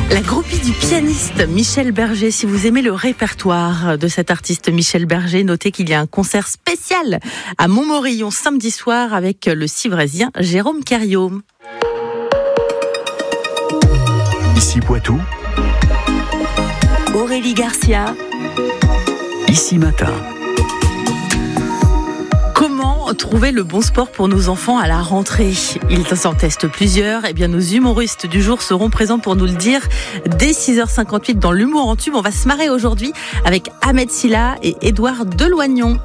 La groupie du pianiste Michel Berger. Si vous aimez le répertoire de cet artiste Michel Berger, notez qu'il y a un concert spécial à Montmorillon samedi soir avec le Civrésien Jérôme Kerriot. Ici Poitou, Aurélie Garcia. Ici Matin. Comment trouver le bon sport pour nos enfants à la rentrée ? Ils s'en testent plusieurs. Eh bien, nos humoristes du jour seront présents pour nous le dire dès 6h58 dans l'humour en tube. On va se marrer aujourd'hui avec Ahmed Silla et Édouard Deloignon.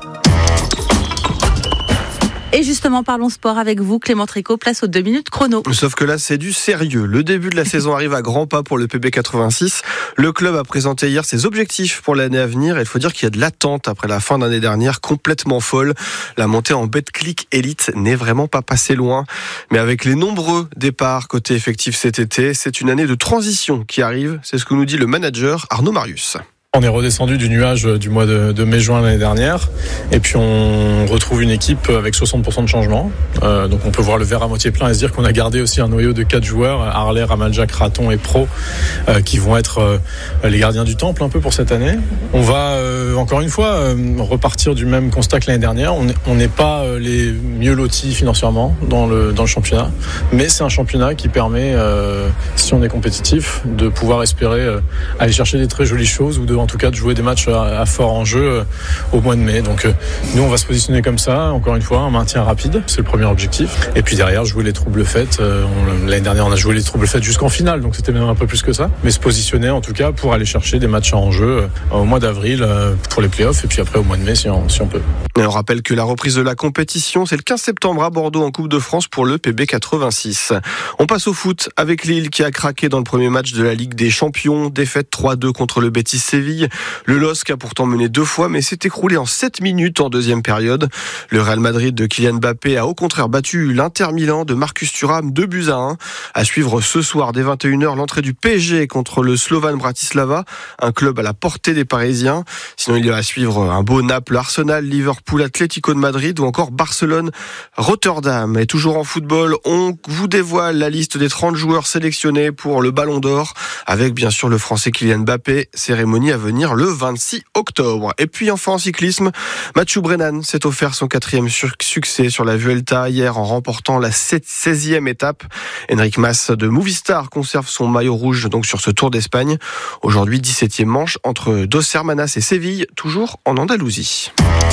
Et justement, parlons sport avec vous, Clément Tricot, place aux 2 minutes chrono. Sauf que là, c'est du sérieux. Le début de la saison arrive à grands pas pour le PB86. Le club a présenté hier ses objectifs pour l'année à venir. Et il faut dire qu'il y a de l'attente après la fin d'année dernière, complètement folle. La montée en Betclic Elite n'est vraiment pas passée loin. Mais avec les nombreux départs côté effectif cet été, c'est une année de transition qui arrive. C'est ce que nous dit le manager Arnaud Marius. On est redescendu du nuage du mois de mai-juin l'année dernière et puis on retrouve une équipe avec 60% de changement. Donc on peut voir le verre à moitié plein et se dire qu'on a gardé aussi un noyau de 4 joueurs, Harley, Ramaljac, Raton et Pro, qui vont être les gardiens du temple un peu pour cette année. On va encore une fois repartir du même constat que l'année dernière. On n'est pas les mieux lotis financièrement dans le championnat, mais c'est un championnat qui permet, si on est compétitif, de pouvoir espérer aller chercher des très jolies choses ou en tout cas de jouer des matchs à fort enjeu au mois de mai. Donc nous on va se positionner comme ça, encore une fois, un maintien rapide, c'est le premier objectif. Et puis derrière jouer les troubles faites. L'année dernière on a joué les troubles faites jusqu'en finale, donc c'était même un peu plus que ça. Mais se positionner en tout cas pour aller chercher des matchs à enjeu au mois d'avril pour les playoffs et puis après au mois de mai si on peut. Et on rappelle que la reprise de la compétition, c'est le 15 septembre à Bordeaux en Coupe de France pour le PB86. On passe au foot avec Lille qui a craqué dans le premier match de la Ligue des Champions. Défaite 3-2 contre le Betis Séville. Le LOSC a pourtant mené 2 fois, mais s'est écroulé en 7 minutes en deuxième période. Le Real Madrid de Kylian Mbappé a au contraire battu l'Inter Milan de Marcus Thuram 2-1. À suivre ce soir dès 21h, l'entrée du PSG contre le Slovan Bratislava, un club à la portée des Parisiens. Sinon, il y a à suivre un beau Naples, Arsenal, Liverpool, Atlético de Madrid ou encore Barcelone, Rotterdam. Et toujours en football, on vous dévoile la liste des 30 joueurs sélectionnés pour le Ballon d'Or, avec bien sûr le Français Kylian Mbappé, cérémonie à venir le 26 octobre. Et puis enfin en cyclisme, Mathieu Brennan s'est offert son 4e succès sur la Vuelta hier en remportant la 16e étape. Enric Mas de Movistar conserve son maillot rouge donc sur ce Tour d'Espagne. Aujourd'hui 17e manche entre Dos Hermanas et Séville, toujours en Andalousie.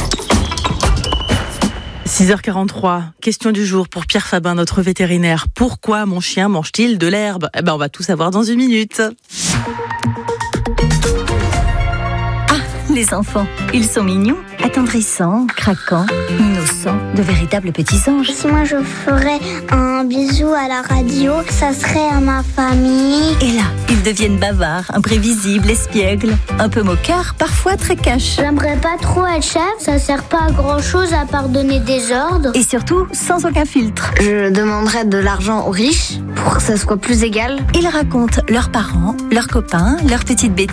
6h43, question du jour pour Pierre Fabin, notre vétérinaire. Pourquoi mon chien mange-t-il de l'herbe ? On va tout savoir dans 1 minute. Les enfants, ils sont mignons, attendrissants, craquants, innocents, de véritables petits anges. Si moi je ferais un bisou à la radio, ça serait à ma famille. Et là, ils deviennent bavards, imprévisibles, espiègles, un peu moqueurs, parfois très cash. J'aimerais pas trop être chef, ça sert pas à grand chose à part donner des ordres. Et surtout, sans aucun filtre. Je demanderais de l'argent aux riches pour que ça soit plus égal. Ils racontent leurs parents, leurs copains, leurs petites bêtises.